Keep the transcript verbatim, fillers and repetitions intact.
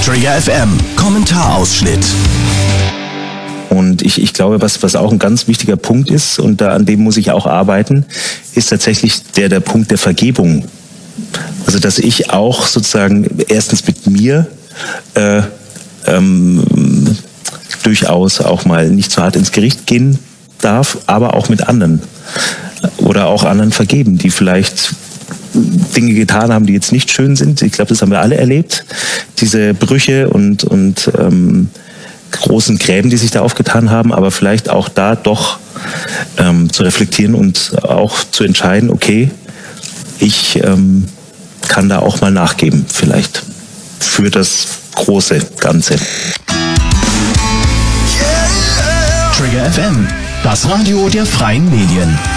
Trigger F M, Kommentarausschnitt. Und ich, ich glaube, was, was auch ein ganz wichtiger Punkt ist, und da, an dem muss ich auch arbeiten, ist tatsächlich der, der Punkt der Vergebung. Also, dass ich auch sozusagen erstens mit mir äh, ähm, durchaus auch mal nicht so hart ins Gericht gehen darf, aber auch mit anderen. Oder auch anderen vergeben, die vielleicht Dinge getan haben, die jetzt nicht schön sind. Ich glaube, das haben wir alle erlebt. Diese Brüche und, und ähm, großen Gräben, die sich da aufgetan haben, aber vielleicht auch da doch ähm, zu reflektieren und auch zu entscheiden, okay, ich ähm, kann da auch mal nachgeben, vielleicht für das große Ganze. Trigger F M, das Radio der freien Medien.